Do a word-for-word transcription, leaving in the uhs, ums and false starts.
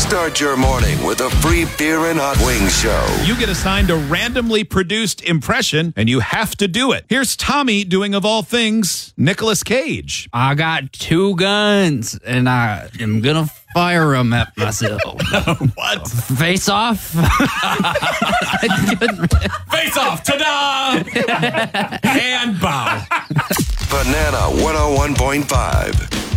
Start your morning with a free beer and hot wings show. You get assigned a randomly produced impression, and you have to do it. Here's Tommy doing, of all things, Nicolas Cage. I got two guns, and I am gonna fire them at myself. What? Face off. Face off. Ta-da! And bow. Banana one oh one point five.